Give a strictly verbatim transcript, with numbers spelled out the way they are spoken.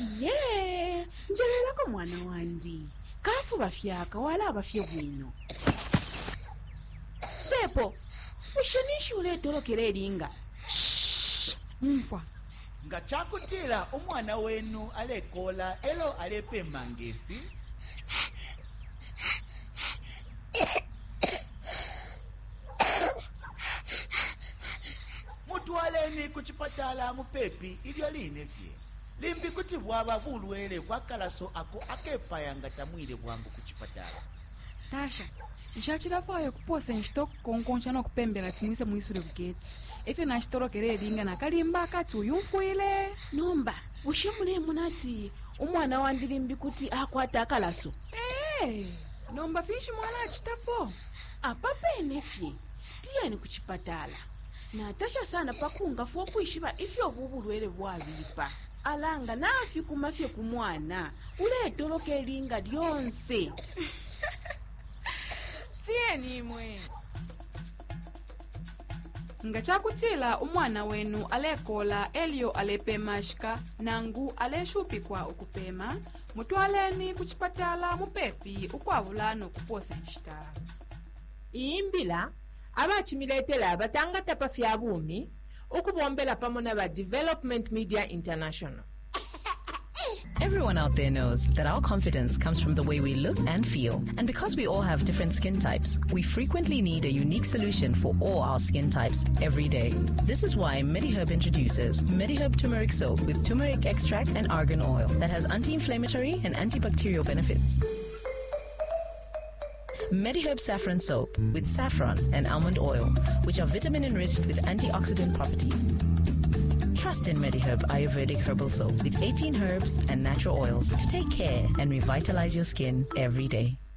Ye, njelelako mwana wandi. Kafu bafyaka wala abafye bwino. Sepo, ushanishi ule tolokere eringa. Shh, mfa. Nga chakutila umwana wenu alekola elo alepe mangefi. Mutwaleni kuchipatala mupepi ilyo linefye. Limbi kuti bwaba bulwele bwakalaso ako akepayanga tamwile bwangu kuchipatala. Tasha, nxachirafayo kuposa nxitoko konkonxa nokupembela timwise mwisule kugeti. Ife naxitorokere eringa nakalimba akati uyumfuile. Nomba, ushemule munati umwana wandi limbi kuti akwata akalaso. Hey, nomba fishi mwana achitapo. Apape nefye, tiyeni kuchipatala. Na Tasha sana pakunga fuwa kuishiba ifyo bubulwele bwabipa. Alanga nafi kumafye kumwana. Ule toloke ringa lyonse. Tiyeni mwe. Nga chakutila umwana wenu alekola elio alepema shika nangu aleshupikwa ukupema. Mutwaleni kuchipatala mupepi ukwavulano kuposa nshita. Iimbila abachimiletela abatangata pafya bumi ukubombela pamona ba Development Media International. Everyone out there knows that our confidence comes from the way we look and feel. And because we all have different skin types, we frequently need a unique solution for all our skin types every day. This is why MediHerb introduces MediHerb Turmeric Soap with turmeric extract and argan oil that has anti-inflammatory and antibacterial benefits. MediHerb Saffron Soap with saffron and almond oil, which are vitamin-enriched with antioxidant properties. Trust in MediHerb Ayurvedic Herbal Soap with eighteen herbs and natural oils to take care and revitalize your skin every day.